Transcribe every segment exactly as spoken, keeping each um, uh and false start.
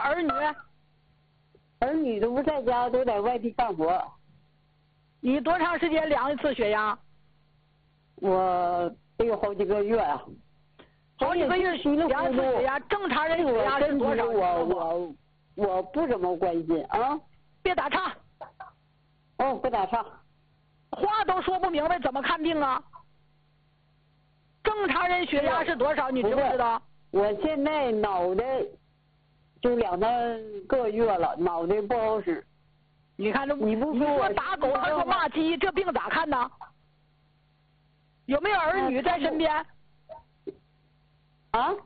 儿女？ 儿女都不在家，都在外地干活。 你多长时间量一次血压？ 我得有好几个月啊。 好几个月量一次血压，正常人血压是多少？ 我我我不怎么关心啊。 别打岔。 哦，不打岔。 话都说不明白，怎么看病啊？正常人血压是多少？你知不知道？ 我现在脑袋就两三个月了，脑袋不好使。 你看这， 你不说我打狗，他说骂鸡，这病咋看呢？有没有儿女在身边？ 啊？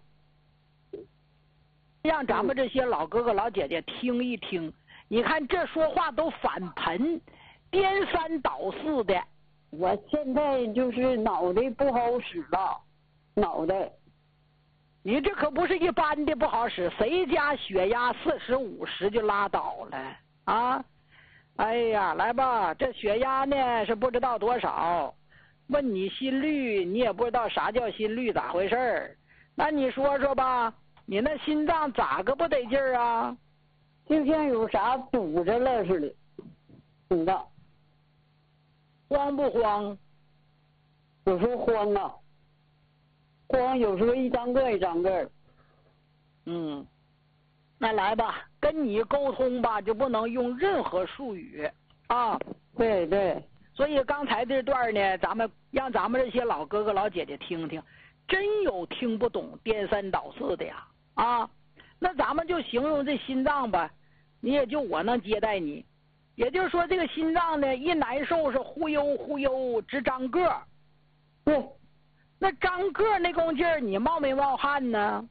让咱们这些老哥哥老姐姐听一听，你看这说话都反盆，颠三倒四的。 我现在就是脑袋不好使了，脑袋。 你这可不是一般的不好使，谁家血压四十五十就拉倒了啊？哎呀，来吧，这血压呢是不知道多少，问你心率，你也不知道啥叫心率，咋回事儿？那你说说吧，你那心脏咋个不得劲儿啊？ 就像有啥堵着了似的，你的。 慌不慌？ 有时候慌啊，慌，有时候一张个一张个。 嗯，那来吧，跟你沟通吧，就不能用任何术语啊。 对对。 所以刚才这段呢，咱们让咱们这些老哥哥老姐姐听听，真有听不懂、颠三倒四的呀啊！那咱们就形容这心脏吧，你也就我能接待你。也就是说，这个心脏呢，一难受是忽悠忽悠直张个儿。 对， 那张个儿那功劲儿，你冒没冒汗呢？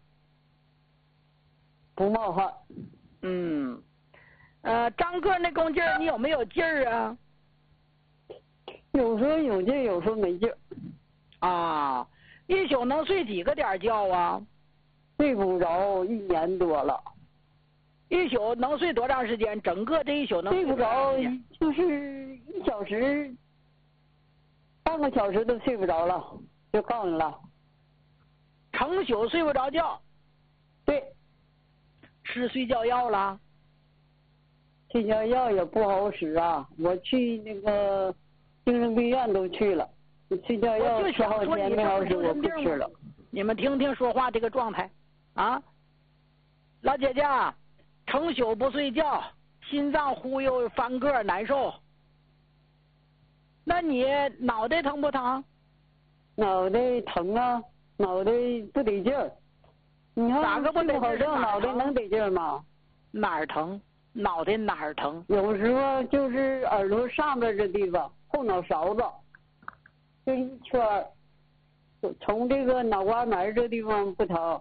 不冒汗。 嗯，呃，张个儿那功劲儿，你有没有劲儿啊？ 有时候有劲儿，有时候没劲儿。 啊，一宿能睡几个点觉啊？ 睡不着，一年多了。 一宿能睡多长时间？整个这一宿能睡不着，就是一小时、半个小时都睡不着了，就告诉你了。 成宿睡不着觉。 对。 吃睡觉药了？ 睡觉药也不好使啊！我去那个精神病院都去了，睡觉药吃好天没好使，我不吃了。 你们听听说话这个状态啊，老姐姐。成宿不睡觉，心脏忽悠翻个难受。那你脑袋疼不疼？ 脑袋疼啊，脑袋不得劲儿。你看哪个不得劲儿？ 脑袋能得劲儿吗？ 哪儿疼？脑袋哪儿疼？ 有时候就是耳朵上边这地方，后脑勺子，就一圈儿，从这个脑瓜门这地方不疼。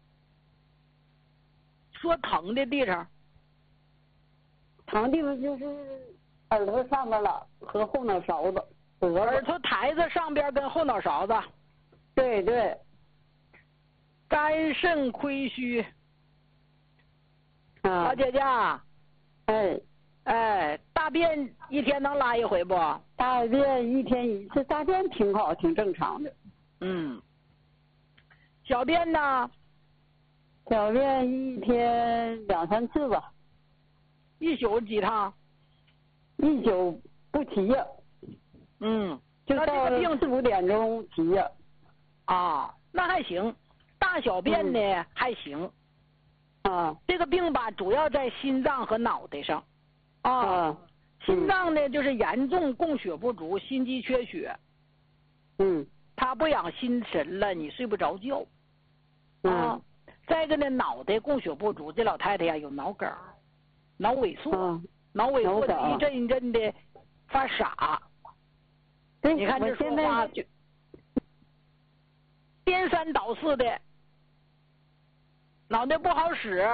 说疼的地方， 疼地方就是耳朵上面了和后脑勺子， 耳朵台子上边跟后脑勺子。 对对。 肝肾亏虚。 啊。 老姐姐。 哎。 哎，大便一天能拉一回不？ 大便一天一次，大便挺好，挺正常的。 嗯。小便呢？ 小便一天两三次吧。 一宿几趟？ 一宿不起夜。 嗯， 就到四五点钟起夜。 啊，那还行，大小便呢、嗯、还行。 啊， 这个病吧，主要在心脏和脑袋上。啊， 啊心脏呢就是严重供血不足，心肌缺血。 嗯。 它不养心神了，你睡不着觉。 啊。 嗯再一个呢，脑袋供血不足，这老太太呀有脑梗、脑萎缩， 嗯、 脑萎缩的一阵一阵的发傻。 对， 你看这说话就颠三倒四的，脑袋不好使。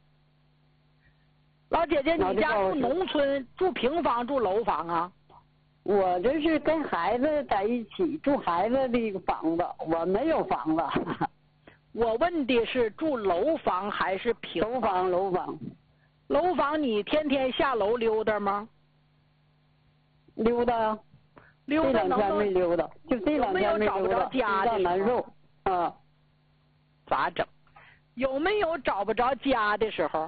老姐姐，你家住农村，住平房住楼房啊？ 我这是跟孩子在一起住孩子的一个房子，我没有房子。 我问的是住楼房还是平楼房？楼房， 楼房，你天天下楼溜达吗？ 溜达呀， 溜达这两天没溜达，就这两天没溜达， 有没有找不着家的心脏难受啊？ 咋整？有没有找不着家的时候？